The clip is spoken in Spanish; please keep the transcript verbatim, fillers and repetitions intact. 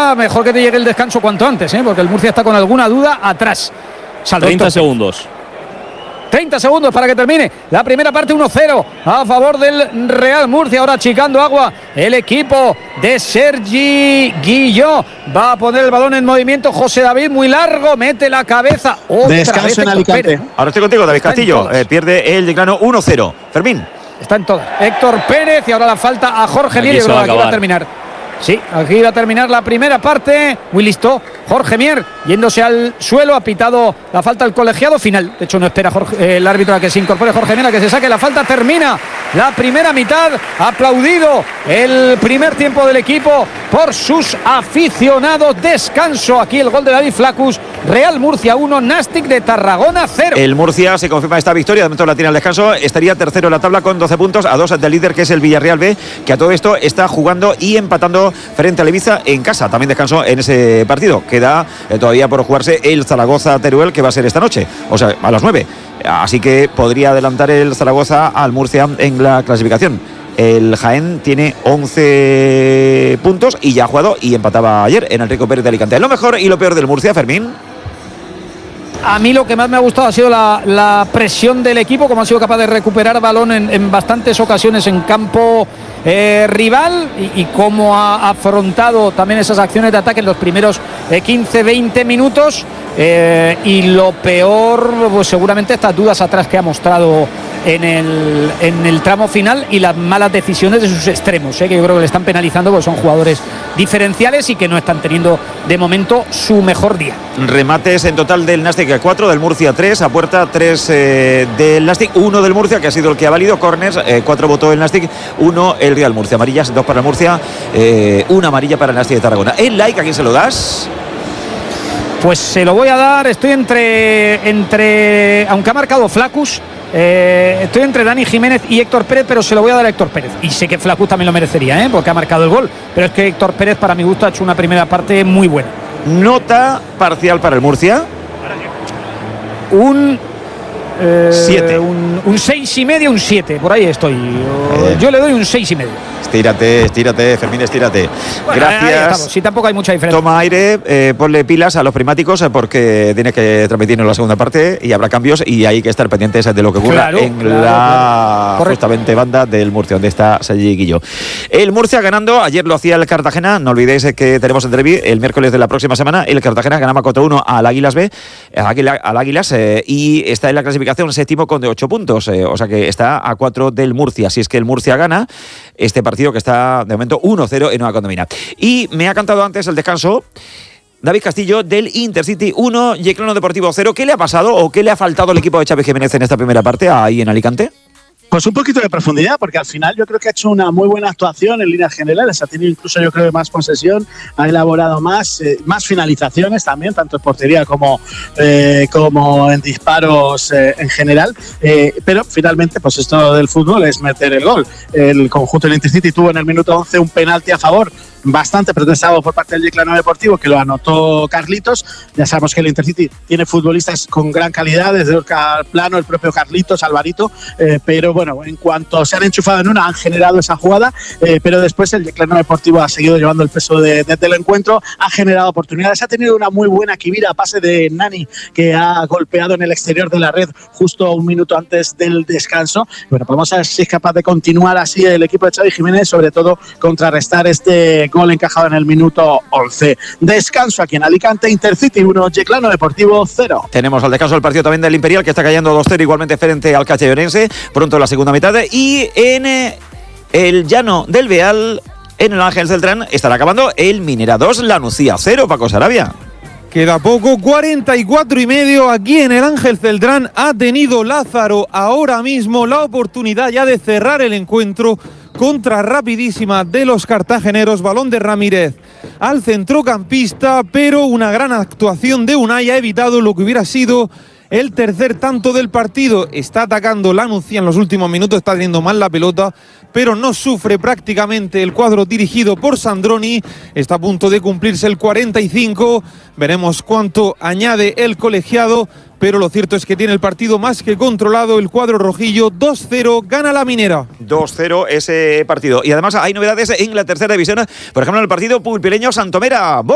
Murcia, mejor que te llegue el descanso cuanto antes, ¿eh? Porque el Murcia está con alguna duda atrás. Salvo treinta segundos. treinta segundos para que termine la primera parte. Uno cero a favor del Real Murcia. Ahora achicando agua el equipo de Sergi Guilló. Va a poner el balón en movimiento José David, muy largo, mete la cabeza. Otra Descanso vez en Alicante. Pérez. Ahora estoy contigo, David Castillo. Eh, pierde el Yeclano uno cero. Fermín. Está en todas. Héctor Pérez y ahora la falta a Jorge Mier. Aquí, aquí va a terminar. Sí, aquí va a terminar la primera parte. Muy listo. Jorge Mier yéndose al suelo. Ha pitado la falta al colegiado final. De hecho, no espera Jorge, eh, el árbitro a que se incorpore Jorge Mier, a que se saque la falta. Termina la primera mitad. Aplaudido el primer tiempo del equipo por sus aficionados. Descanso. Aquí el gol de David Flaccus. Real Murcia uno, Nàstic de Tarragona cero. El Murcia se confirma esta victoria. De momento la tiene al descanso. Estaría tercero en la tabla con doce puntos, a dos del líder, que es el Villarreal B, que a todo esto está jugando y empatando frente al Ibiza en casa. También descansó en ese partido. Queda eh, todavía por jugarse el Zaragoza-Teruel, que va a ser esta noche, o sea, a las nueve. Así que podría adelantar el Zaragoza al Murcia en la clasificación. El Jaén tiene once puntos y ya ha jugado y empataba ayer en el Rico Pérez de Alicante. Lo mejor y lo peor del Murcia, Fermín. A mí lo que más me ha gustado ha sido la, la presión del equipo, como ha sido capaz de recuperar balón en, en bastantes ocasiones en campo eh, rival y, y cómo ha afrontado también esas acciones de ataque en los primeros eh, quince veinte minutos. Eh, y lo peor, pues seguramente estas dudas atrás que ha mostrado en el, en el tramo final y las malas decisiones de sus extremos, eh, que yo creo que le están penalizando porque son jugadores diferenciales y que no están teniendo de momento su mejor día. Remates en total del Nàstic cuatro, del Murcia tres, a puerta tres eh, del Nàstic, uno del Murcia, que ha sido el que ha valido corners, eh, cuatro votó el Nàstic, uno el Real Murcia. Amarillas, dos para el Murcia, eh, una amarilla para el Nàstic de Tarragona. ¿El like a quién se lo das? Pues se lo voy a dar, estoy entre, entre aunque ha marcado Flaccus, eh, estoy entre Dani Jiménez y Héctor Pérez, pero se lo voy a dar a Héctor Pérez. Y sé que Flaccus también lo merecería, ¿eh? Porque ha marcado el gol, pero es que Héctor Pérez, para mi gusto, ha hecho una primera parte muy buena. Nota parcial para el Murcia. Un siete. Eh, un, un seis y medio, un siete, por ahí estoy. Eh. Yo le doy un seis y medio. Estírate, estírate, Fermín, estírate. Bueno, gracias. Sí, tampoco hay mucha diferencia. Toma aire, eh, ponle pilas a los primáticos eh, porque tienes que transmitirnos la segunda parte y habrá cambios y hay que estar pendientes de lo que ocurra claro, en claro, la claro. justamente banda del Murcia, donde está Sergi Guilló. El Murcia ganando, ayer lo hacía el Cartagena, no olvidéis que tenemos el derbi el miércoles de la próxima semana. El Cartagena ganaba cuatro uno al Águilas B, al Águilas, eh, y está en la clasificación séptimo con de ocho puntos, eh, o sea que está a cuatro del Murcia. Si es que el Murcia gana este partido, que está de momento uno cero en Nueva Condomina. Y me ha cantado antes el descanso David Castillo del Intercity uno, Yeclano Deportivo cero. ¿Qué le ha pasado o qué le ha faltado al equipo de Xavi Jiménez en esta primera parte ahí en Alicante? Pues un poquito de profundidad, porque al final yo creo que ha hecho una muy buena actuación en líneas generales. Ha tenido incluso, yo creo, más posesión, ha elaborado más, eh, más finalizaciones también, tanto en portería como, eh, como en disparos eh, en general. Eh, pero finalmente, pues esto del fútbol es meter el gol. El conjunto del Intercity tuvo en el minuto once un penalti a favor, bastante protestado por parte del Yeclano Deportivo, que lo anotó Carlitos. Ya sabemos que el Intercity tiene futbolistas con gran calidad, desde Oscar Plano, el propio Carlitos, Alvarito, eh, pero bueno, en cuanto se han enchufado en una, han generado esa jugada, eh, pero después el Yeclano Deportivo ha seguido llevando el peso de, de, del encuentro, ha generado oportunidades, ha tenido una muy buena quivira, pase de Nani, que ha golpeado en el exterior de la red justo un minuto antes del descanso. Bueno, pues vamos a ver si es capaz de continuar así el equipo de Xavi Jiménez, sobre todo contrarrestar este gol encajado en el minuto once. Descanso aquí en Alicante, Intercity uno, Yeclano Deportivo cero. Tenemos al descanso el partido también del Imperial, que está cayendo dos cero igualmente frente al Castellonense, pronto la segunda mitad. Y en el llano del Beal, en el Ángel Celtrán, estará acabando el Minera dos, La Nucía cero, Paco Sarabia. Queda poco, cuarenta y cuatro y medio aquí en el Ángel Celtrán. Ha tenido Lázaro ahora mismo la oportunidad ya de cerrar el encuentro. Contra rapidísima de los cartageneros, balón de Ramírez al centrocampista, pero una gran actuación de Unai ha evitado lo que hubiera sido el tercer tanto del partido. Está atacando la Nucía en los últimos minutos, está teniendo mal la pelota, pero no sufre prácticamente el cuadro dirigido por Sandroni. Está a punto de cumplirse el cuarenta y cinco, veremos cuánto añade el colegiado, pero lo cierto es que tiene el partido más que controlado el cuadro rojillo. Dos cero, gana la Minera. dos cero ese partido. Y además hay novedades en la tercera división, por ejemplo en el partido pulpileño Santomera.